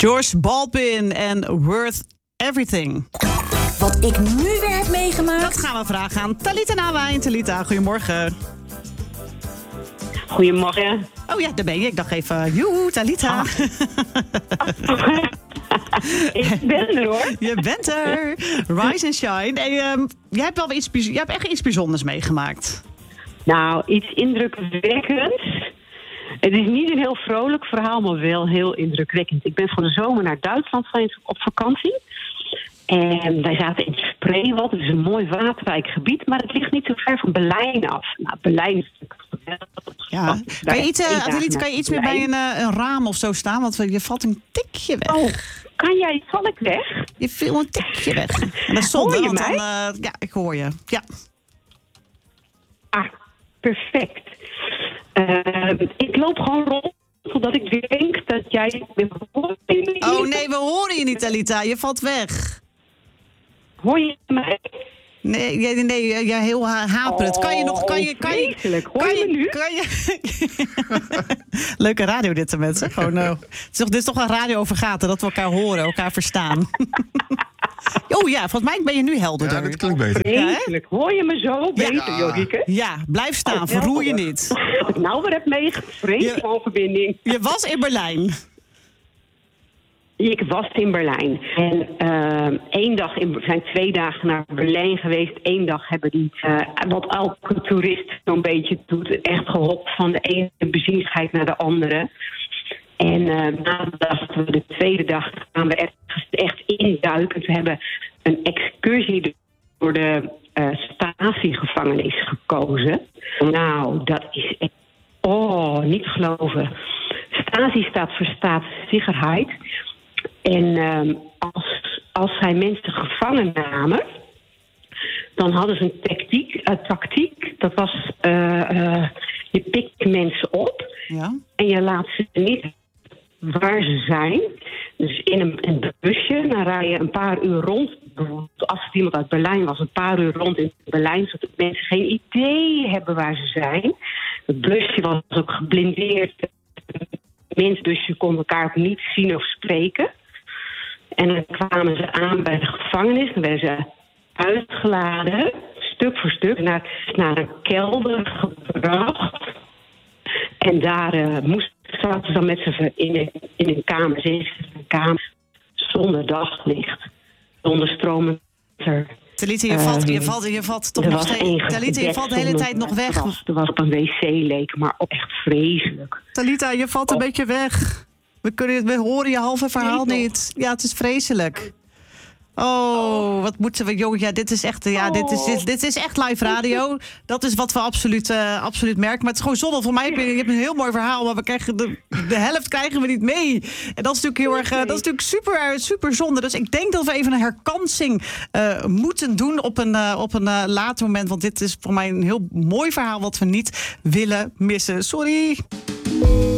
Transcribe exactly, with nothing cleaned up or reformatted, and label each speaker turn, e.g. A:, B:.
A: George Balpin en Worth Everything.
B: Wat ik nu weer heb meegemaakt.
A: Dat gaan we vragen aan Talita Nawijn. Talita, goedemorgen.
C: Goedemorgen.
A: Oh ja, daar ben je. Ik dacht even, joe, Talita.
C: Ah. Ik ben er, hoor.
A: Je bent er. Rise and shine. En, um, jij hebt wel iets, jij hebt echt iets bijzonders meegemaakt.
C: Nou, iets indrukwekkends. Het is niet een heel vrolijk verhaal, maar wel heel indrukwekkend. Ik ben van de zomer naar Duitsland geweest op vakantie. En wij zaten in Spreewald. Het is een mooi waterrijk gebied, maar het ligt niet zo ver van Berlijn af. Nou, Berlijn is natuurlijk...
A: Ja. Kan je iets, uh, Adelite, kan je iets meer bij een, uh, een raam of zo staan? Want je valt een tikje weg.
C: Oh, kan jij... Val ik weg?
A: Je viel een tikje weg. En dat is zonde,
C: hoor je
A: want
C: mij?
A: dan... Uh, ja, ik hoor je. Ja.
C: Ah, perfect. Uh, ik loop gewoon rond, zodat ik denk dat jij...
A: Oh nee, we horen je niet, Talita. Je valt weg.
C: Hoor je mij?
A: Nee, nee, nee, ja, heel ha- haperend. Kan je nog... Kan je, kan je,
C: vreselijk. Hoor
A: kan
C: je me nu?
A: Kan je, Leuke radio dit, de mensen. Gewoon, uh, het is toch, dit is toch een radio over gaten, dat we elkaar horen, elkaar verstaan. Oh ja, volgens mij ben je nu helderder.
D: Ja, dat klinkt beter.
C: Vreselijk. Hoor je me zo beter,
D: Ja.
C: Jorike?
A: Ja, blijf staan,
C: Oh,
A: verroer je
C: helder.
A: niet.
C: Wat ik nou weer heb meegevreden van verbinding.
A: Je was in Berlijn.
C: Ik was in Berlijn. En uh, één dag, in, we zijn twee dagen naar Berlijn geweest. Eén dag hebben die, uh, wat elke toerist zo'n beetje doet, echt gehopt van de ene beziensheid naar de andere. En uh, na de, dag, de tweede dag gaan we echt, echt induiken. We hebben een excursie door de uh, Stasi-gevangenis gekozen. Nou, dat is echt... Oh, niet te geloven. Stasi staat voor Staatssicherheit. En uh, als, als zij mensen gevangen namen, dan hadden ze een tactiek. Uh, tactiek dat was, uh, uh, je pikt mensen op
A: Ja.
C: en je laat ze niet waar ze zijn. Dus in een, een busje, dan rij je een paar uur rond. Als het iemand uit Berlijn was, een paar uur rond in Berlijn, zodat mensen geen idee hebben waar ze zijn. Het busje was ook geblindeerd. Mensen, dus je kon elkaar ook niet zien of spreken. En dan kwamen ze aan bij de gevangenis. Dan werden ze uitgeladen, stuk voor stuk, naar, naar een kelder gebracht. En daar uh, moesten zaten ze dan met z'n in een, in een kamer, in een kamer zonder daglicht, zonder stromend water.
A: Talita, je valt, je valt, je valt toch
C: Er
A: nog
C: was
A: steeds...
C: één
A: Talita, je valt de hele tijd nog weg.
C: Er was, er was op een wc leek, maar ook echt vreselijk.
A: Talita, je valt een
C: Oh.
A: beetje weg. We, kunnen, we horen je halve verhaal
C: Nee, toch?
A: niet. Ja, het is vreselijk. Oh, wat moeten we, jongen. Ja, dit is echt, ja, dit is, dit, dit is echt live radio. Dat is wat we absoluut, uh, absoluut merken. Maar het is gewoon zonde. Voor mij heb je, je hebt een heel mooi verhaal, maar we krijgen de, de helft krijgen we niet mee. En dat is natuurlijk heel erg, uh, dat is natuurlijk super, super zonde. Dus ik denk dat we even een herkansing uh, moeten doen op een, uh, op een uh, later moment. Want dit is voor mij een heel mooi verhaal wat we niet willen missen. Sorry.